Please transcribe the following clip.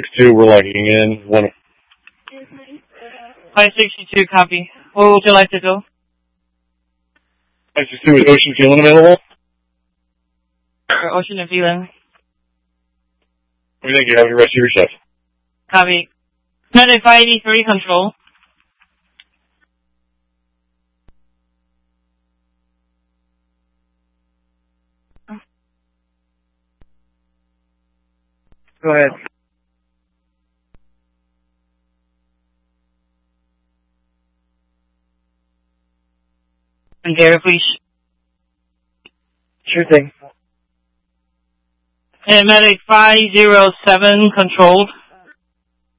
562, we're logging in. 562, copy. Where would you like to go? 562, is Ocean Feeling available? For Ocean and Feeling. Thank you. Have the rest of your shift. Copy. United 583, control. Go ahead. And Gary, please. Sure thing. And Medic 507, controlled.